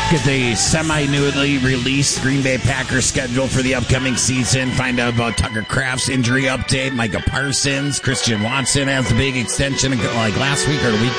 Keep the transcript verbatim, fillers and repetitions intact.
Get the semi-newly released Green Bay Packers schedule for the upcoming season. Find out about Tucker Kraft's injury update. Micah Parsons. Christian Watson has the big extension like last week or the week